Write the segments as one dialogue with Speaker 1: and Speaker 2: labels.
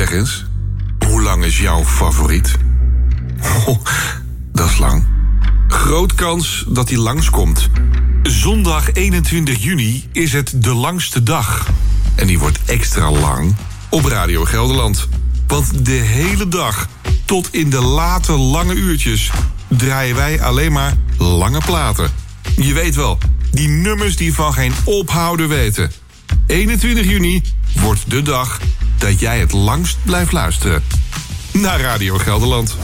Speaker 1: Zeg eens, hoe lang is jouw favoriet? Oh, dat is lang. Groot kans dat hij langskomt. Zondag 21 juni is het de langste dag. En die wordt extra lang op Radio Gelderland. Want de hele dag, tot in de late lange uurtjes, draaien wij alleen maar lange platen. Je weet wel, die nummers die van geen ophouden weten. 21 juni wordt de dag dat jij het langst blijft luisteren. Naar Radio Gelderland.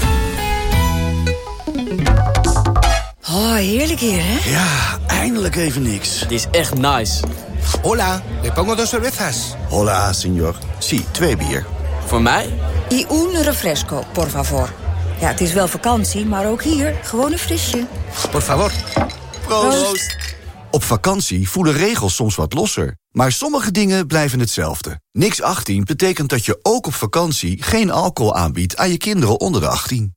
Speaker 2: Oh, heerlijk hier, hè?
Speaker 3: Ja, eindelijk even niks.
Speaker 4: Het is echt nice.
Speaker 5: Hola, le pongo 2 cervezas.
Speaker 3: Hola, señor. Sí, 2 bier.
Speaker 4: Voor mij?
Speaker 2: Y un refresco, por favor. Ja, het is wel vakantie, maar ook hier gewoon een frisje.
Speaker 5: Por favor.
Speaker 3: Proost. Op vakantie voelen regels soms wat losser. Maar sommige dingen blijven hetzelfde. Niks 18 betekent dat je ook op vakantie geen alcohol aanbiedt aan je kinderen onder de 18.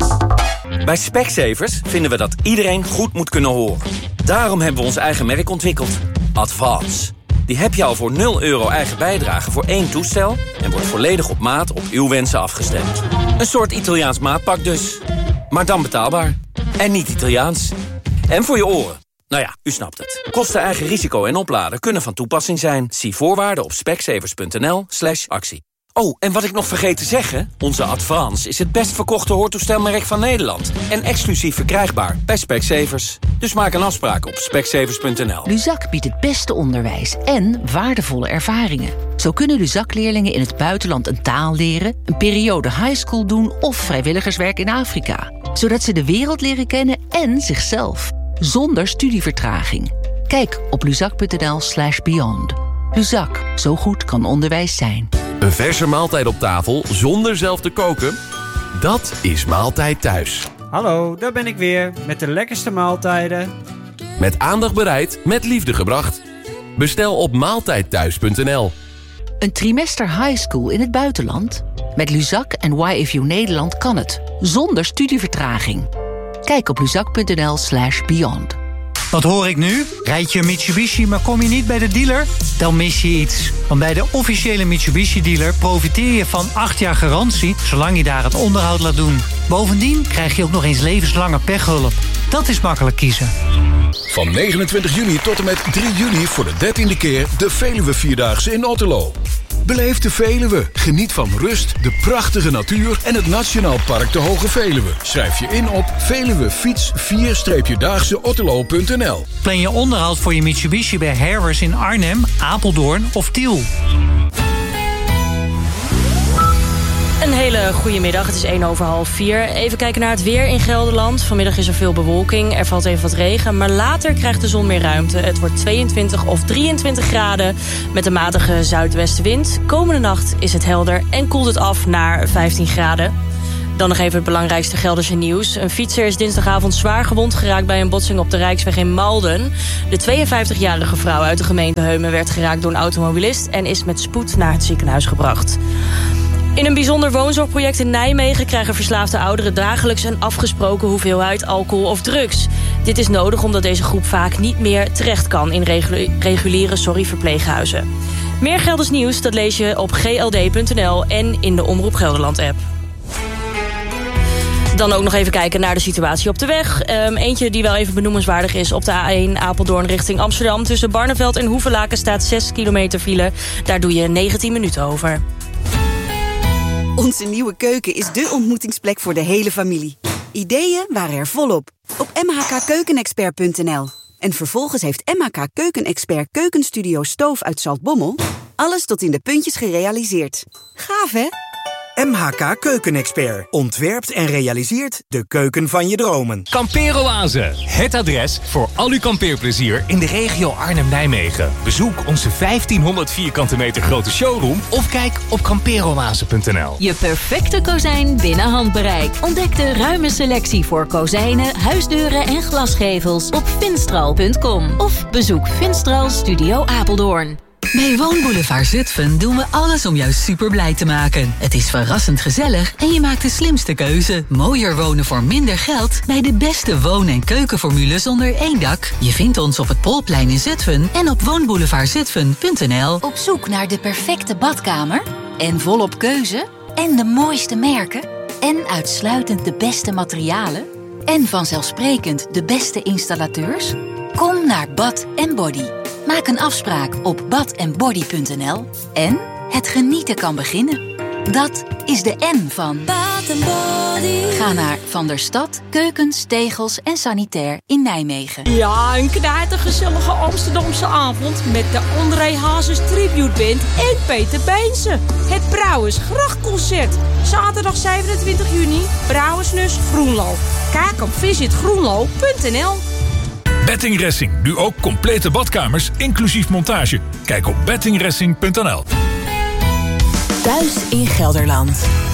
Speaker 6: Bij Specsavers vinden we dat iedereen goed moet kunnen horen. Daarom hebben we ons eigen merk ontwikkeld. Advance. Die heb je al voor €0 eigen bijdrage voor 1 toestel... en wordt volledig op maat op uw wensen afgestemd. Een soort Italiaans maatpak dus. Maar dan betaalbaar. En niet Italiaans. En voor je oren. Nou ja, u snapt het. Kosten, eigen risico en opladen kunnen van toepassing zijn. Zie voorwaarden op specsavers.nl/actie. Oh, en wat ik nog vergeet te zeggen... onze Advance is het best verkochte hoortoestelmerk van Nederland. En exclusief verkrijgbaar bij Specsavers. Dus maak een afspraak op specsavers.nl.
Speaker 7: Luzak biedt het beste onderwijs en waardevolle ervaringen. Zo kunnen Luzak-leerlingen in het buitenland een taal leren... een periode highschool doen of vrijwilligerswerk in Afrika. Zodat ze de wereld leren kennen en zichzelf. Zonder studievertraging. Kijk op luzak.nl/beyond. Luzak, zo goed kan onderwijs zijn.
Speaker 8: Een verse maaltijd op tafel zonder zelf te koken? Dat is Maaltijd Thuis.
Speaker 9: Hallo, daar ben ik weer met de lekkerste maaltijden.
Speaker 8: Met aandacht bereid, met liefde gebracht. Bestel op maaltijdthuis.nl.
Speaker 7: Een trimester highschool in het buitenland? Met Luzak en YFU Nederland kan het. Zonder studievertraging. Kijk op luzak.nl/beyond.
Speaker 10: Wat hoor ik nu? Rijd je een Mitsubishi, maar kom je niet bij de dealer? Dan mis je iets. Want bij de officiële Mitsubishi-dealer profiteer je van 8 jaar garantie... zolang je daar het onderhoud laat doen. Bovendien krijg je ook nog eens levenslange pechhulp. Dat is makkelijk kiezen.
Speaker 11: Van 29 juni tot en met 3 juli voor de 13e keer... de Veluwe Vierdaagse in Otterlo. Beleef de Veluwe. Geniet van rust, de prachtige natuur en het Nationaal Park de Hoge Veluwe. Schrijf je in op veluwefiets4-daagseotterlo.nl.
Speaker 10: Plan je onderhoud voor je Mitsubishi bij Harris in Arnhem, Apeldoorn of Tiel.
Speaker 12: Een hele goede middag, het is 4:01. Even kijken naar het weer in Gelderland. Vanmiddag is er veel bewolking, er valt even wat regen... maar later krijgt de zon meer ruimte. Het wordt 22 of 23 graden met een matige zuidwestenwind. Komende nacht is het helder en koelt het af naar 15 graden. Dan nog even het belangrijkste Gelderse nieuws. Een fietser is dinsdagavond zwaar gewond geraakt bij een botsing op de Rijksweg in Malden. De 52-jarige vrouw uit de gemeente Heumen werd geraakt door een automobilist... en is met spoed naar het ziekenhuis gebracht. In een bijzonder woonzorgproject in Nijmegen krijgen verslaafde ouderen dagelijks een afgesproken hoeveelheid alcohol of drugs. Dit is nodig omdat deze groep vaak niet meer terecht kan in reguliere verpleeghuizen. Meer Gelders nieuws dat lees je op gld.nl en in de Omroep Gelderland app. Dan ook nog even kijken naar de situatie op de weg. Eentje die wel even benoemenswaardig is op de A1 Apeldoorn richting Amsterdam. Tussen Barneveld en Hoevelaken staat 6 kilometer file. Daar doe je 19 minuten over.
Speaker 13: Onze nieuwe keuken is dé ontmoetingsplek voor de hele familie. Ideeën waren er volop. Op mhkkeukenexpert.nl. En vervolgens heeft MHK Keukenexpert Keukenstudio Stoof uit Zaltbommel... alles tot in de puntjes gerealiseerd. Gaaf, hè?
Speaker 14: MHK Keukenexpert ontwerpt en realiseert de keuken van je dromen.
Speaker 15: Kampeeroase, het adres voor al uw kampeerplezier in de regio Arnhem-Nijmegen. Bezoek onze 1500 vierkante meter grote showroom of kijk op kampeeroase.nl.
Speaker 16: Je perfecte kozijn binnen handbereik. Ontdek de ruime selectie voor kozijnen, huisdeuren en glasgevels op finstral.com. Of bezoek Finstral Studio Apeldoorn.
Speaker 17: Bij Woonboulevard Zutphen doen we alles om jou super blij te maken. Het is verrassend gezellig en je maakt de slimste keuze. Mooier wonen voor minder geld bij de beste woon- en keukenformules onder één dak. Je vindt ons op het Polplein in Zutphen en op woonboulevardzutphen.nl.
Speaker 18: Op zoek naar de perfecte badkamer en volop keuze?
Speaker 7: En de mooiste merken? En uitsluitend de beste materialen? En vanzelfsprekend de beste installateurs? Kom naar Bath & Body. Maak een afspraak op bathandbody.nl en het genieten kan beginnen. Dat is de N van Bath & Body. Ga naar Van der Stad, Keukens, Tegels en Sanitair in Nijmegen.
Speaker 18: Ja, een knijtergezellige Amsterdamse avond met de André Hazes Tribute Band en Peter Beense. Het Brouwersgrachtconcert. Zaterdag 27 juni, Brouwersnus Groenlo. Kijk op visitgroenlo.nl.
Speaker 19: Betting Racing, nu ook complete badkamers, inclusief montage. Kijk op bettingracing.nl.
Speaker 20: Thuis in Gelderland.